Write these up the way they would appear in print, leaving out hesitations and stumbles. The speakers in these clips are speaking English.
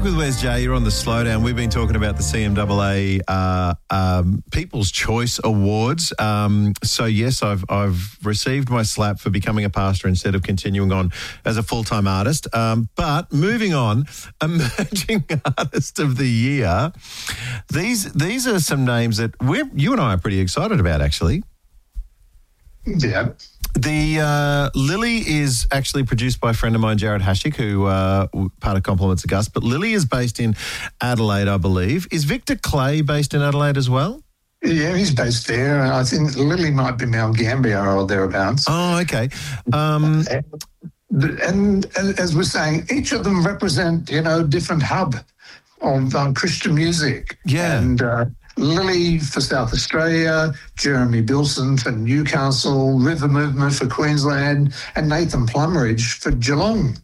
back with Wes J. You're on the Slowdown. We've been talking about the CMAA People's Choice Awards. So yes, I've received my slap for becoming a pastor instead of continuing on as a full-time artist. But moving on, Emerging Artist of the Year. These are some names that you and I are pretty excited about, actually. Yeah. The Lily is actually produced by a friend of mine, Jared Hashik, who part of Compliments of Gus. But Lily is based in Adelaide, I believe. Is Victor Clay based in Adelaide as well? Yeah, he's based there. I think Lily might be Mount Gambier or thereabouts. Oh, okay. And as we're saying, each of them represent, different hub of Christian music. Yeah. And Lily for South Australia, Jeremy Bilson for Newcastle, River Movement for Queensland, and Nathan Plumridge for Geelong.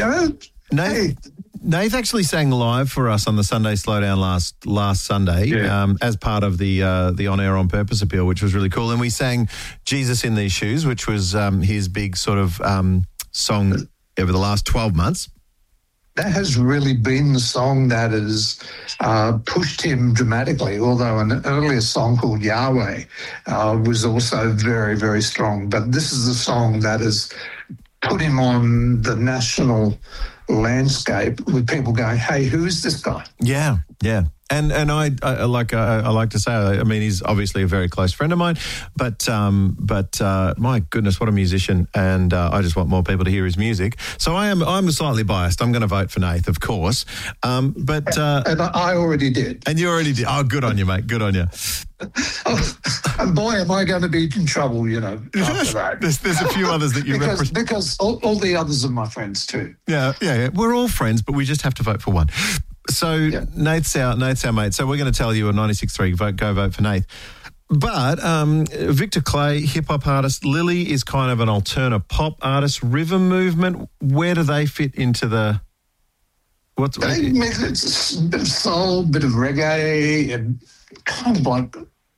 Nath actually sang live for us on the Sunday Slowdown last Sunday as part of the On Air On Purpose appeal, which was really cool. And we sang Jesus in These Shoes, which was his big sort of song over the last 12 months. That has really been the song that has pushed him dramatically, although an earlier song called Yahweh was also very, very strong. But this is the song that has put him on the national landscape with people going, hey, who is this guy? Yeah, yeah. And I like to say, I mean, he's obviously a very close friend of mine, but my goodness, what a musician! And I just want more people to hear his music. So I'm slightly biased. I'm going to vote for Nath, of course. And I already did. And you already did. Oh, good on you, mate. Good on you. And boy, am I going to be in trouble, after that. There's a few others that you represent. Because all the others are my friends too. Yeah. We're all friends, but we just have to vote for one. So Nath's our mate. So we're going to tell you a 96.3, go vote for Nath. But Victor Clay, hip-hop artist. Lily is kind of an alternate pop artist. River Movement, where do they fit into the... They mix a bit of soul, bit of reggae, and kind of like...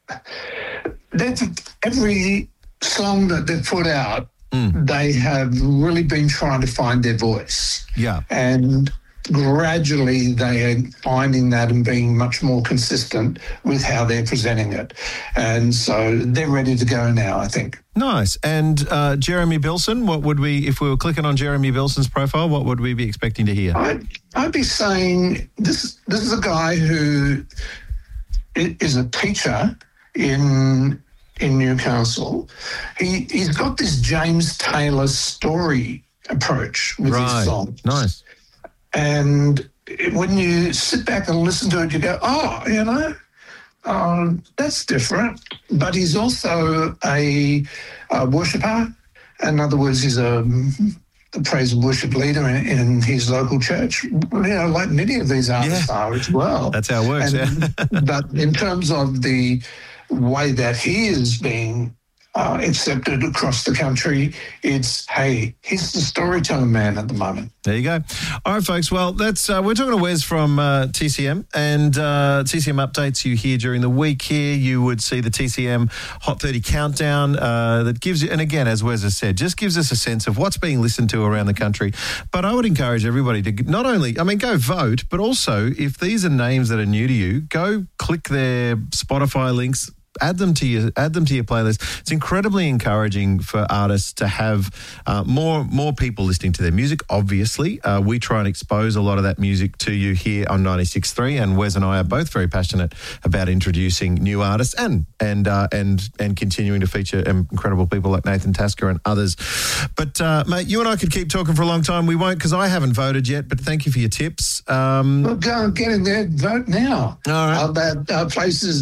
Every song that they've put out, they have really been trying to find their voice. Yeah. And gradually they are finding that and being much more consistent with how they're presenting it. And so they're ready to go now, I think. Nice. And Jeremy Bilson, what would we, if we were clicking on Jeremy Bilson's profile, what would we be expecting to hear? I'd be saying this is a guy who is a teacher in Newcastle. He's got this James Taylor story approach with his songs. Nice. And when you sit back and listen to it, you go, that's different. But he's also a worshipper. In other words, he's the praise and worship leader in his local church, like many of these artists are as well. That's how it works, But in terms of the way that he is being accepted across the country, it's, hey, he's the storytelling man at the moment. There you go. All right, folks. Well, that's we're talking to Wes from TCM, and TCM updates you here during the week. Here you would see the TCM Hot 30 countdown that gives you, and again, as Wes has said, just gives us a sense of what's being listened to around the country. But I would encourage everybody to not only, go vote, but also if these are names that are new to you, go click their Spotify links. Add them to your playlist. It's incredibly encouraging for artists to have more people listening to their music. Obviously, we try and expose a lot of that music to you here on 96.3, and Wes and I are both very passionate about introducing new artists and continuing to feature incredible people like Nathan Tasker and others. But mate, you and I could keep talking for a long time. We won't, because I haven't voted yet. But thank you for your tips. Well, go and get in there, vote now. All right. Our place is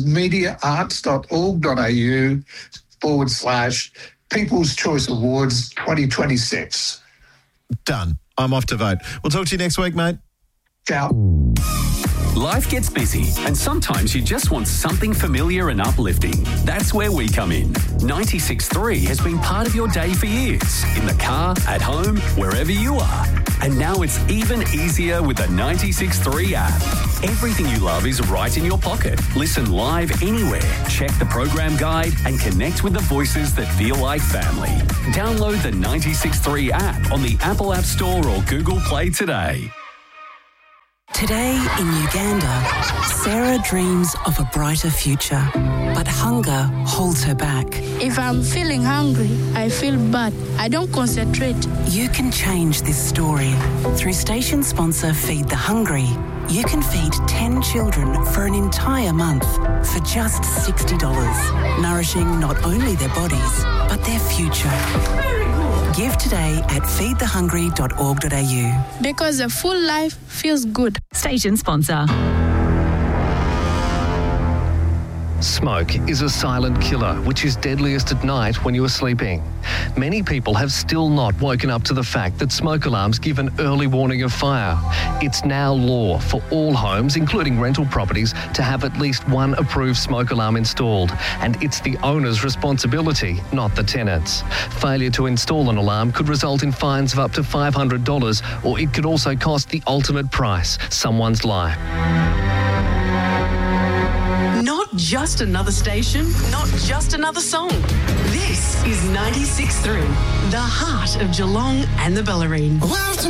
mediaarts.org.au/People's Choice Awards 2026. Done. I'm off to vote. We'll talk to you next week, mate. Ciao. Life gets busy, and sometimes you just want something familiar and uplifting. That's where we come in. 96.3 has been part of your day for years. In the car, at home, wherever you are. And now it's even easier with the 96.3 app. Everything you love is right in your pocket. Listen live anywhere. Check the program guide and connect with the voices that feel like family. Download the 96.3 app on the Apple App Store or Google Play today. Today in Uganda, Sarah dreams of a brighter future, but hunger holds her back. If I'm feeling hungry, I feel bad. I don't concentrate. You can change this story. Through station sponsor Feed the Hungry, you can feed 10 children for an entire month for just $60, nourishing not only their bodies, but their future. Give today at feedthehungry.org.au. Because a full life feels good. Station sponsor. Smoke is a silent killer, which is deadliest at night when you are sleeping. Many people have still not woken up to the fact that smoke alarms give an early warning of fire. It's now law for all homes, including rental properties, to have at least one approved smoke alarm installed, and it's the owner's responsibility, not the tenant's. Failure to install an alarm could result in fines of up to $500, or it could also cost the ultimate price, someone's life. Not just another station, not just another song. This is 96.3, the heart of Geelong and the Bellarine.